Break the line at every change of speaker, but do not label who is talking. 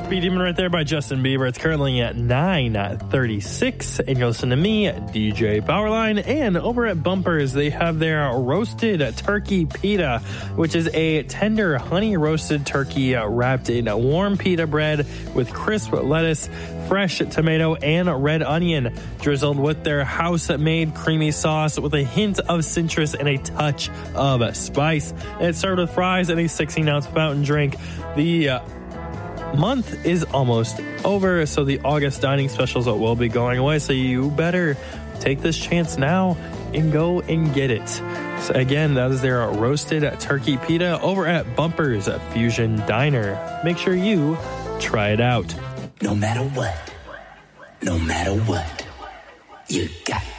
Speed Demon right there by Justin Bieber. It's currently at 9:36, and you'll listen to me, DJ Powerline. And over at Bumpers, they have their roasted turkey pita, which is a tender honey roasted turkey wrapped in warm pita bread with crisp lettuce, fresh tomato, and red onion, drizzled with their house-made creamy sauce with a hint of citrus and a touch of spice. And it's served with fries and a 16-ounce fountain drink. The month is almost over, so the August dining specials will be going away, so you better take this chance now and go and get it. So again, that is their roasted turkey pita over at Bumpers Fusion Diner. Make sure you try it out.
No matter what, you got